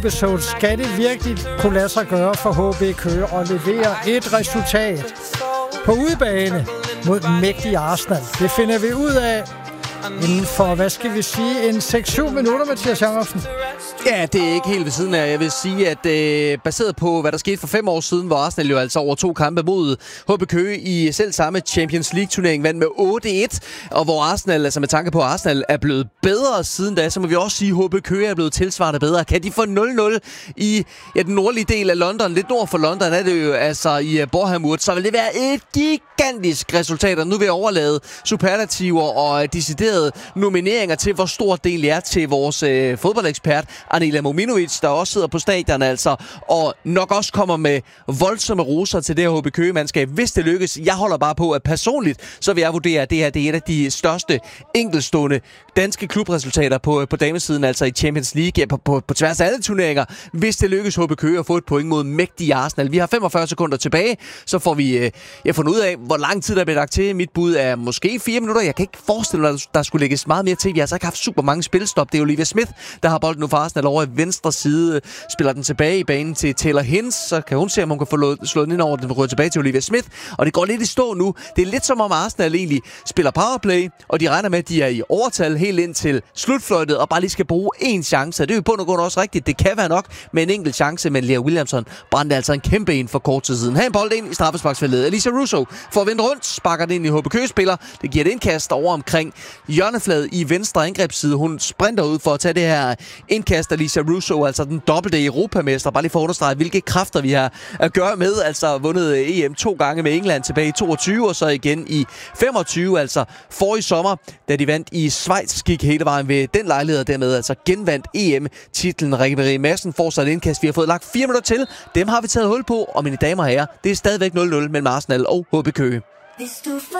Så skal det virkelig kunne lade sig gøre for HB Køge og levere et resultat på udebane mod den mægtige Arsenal. Det finder vi ud af inden for, hvad skal vi sige, en 6-7 minutter, Mathias Jacobsen. Ja, det er ikke helt ved siden af. Jeg vil sige, at baseret på, hvad der skete for 5 år siden, hvor Arsenal jo altså over 2 kampe mod HB Køge i selv samme Champions League-turnering vandt med 8-1, og hvor Arsenal, altså med tanke på, at Arsenal er blevet bedre siden da, så må vi også sige, at HB Køge er blevet tilsvarende bedre. Kan de få 0-0 i den nordlige del af London, lidt nord for London er det jo, altså i Boreham Wood, så vil det være et gigantisk resultat, og nu vil jeg overlade superlativer og deciderede nomineringer til, hvor stor del er til vores fodboldekspert, Anela Mominovic, der også sidder på stadion altså, og nok også kommer med voldsomme roser til det her HB Køge-mandskab, hvis det lykkes. Jeg holder bare på, at personligt, så vil jeg vurdere, at det her det er et af de største enkeltstående danske klubresultater på damesiden, altså i Champions League, på tværs af alle turneringer, hvis det lykkes HB Køge at få et point mod mægtige Arsenal. Vi har 45 sekunder tilbage, så får vi fundet ud af, hvor lang tid der bliver lagt til. Mit bud er måske 4 minutter. Jeg kan ikke forestille mig, at der skulle lægges meget mere til. Vi har altså ikke haft super mange spilstop. Det er Olivia Smith, der har bolden nu for Arsenal over i venstre side, spiller den tilbage i banen til Taylor Hintz, så kan hun se, om hun kan få slået den ind over, den rører tilbage til Olivia Smith, og det går lidt i stå nu. Det er lidt som om Arsenal egentlig spiller powerplay, og de regner med, at de er i overtal helt ind til slutfløjtet, og bare lige skal bruge én chance. Det er jo på noget også rigtigt. Det kan være nok med en enkelt chance, men Lea Williamson brændte altså en kæmpe en for kort tid siden. Har en bold ind i straffesparksfeltet. Elisa Russo får vendt rundt, sparker den ind i HB Køge-spiller. Det giver et indkast over omkring hjørnefladet i venstre angrebsside. Hun sprinter ud for at tage det her indkast af Lisa Russo, altså den dobbelte europamester. Bare lige for at understrege, hvilke kræfter vi har at gøre med. Altså vundet EM 2 gange med England tilbage i 22, og så igen i 25, altså forrige sommer, da de vandt i Schweiz, gik hele vejen ved den lejlighed, og dermed altså genvandt EM-titlen. Rikke Marie Madsen får sig et indkast. Vi har fået lagt 4 minutter til. Dem har vi taget hul på, og mine damer og herrer, det er stadigvæk 0-0 mellem Arsenal og HB Køge.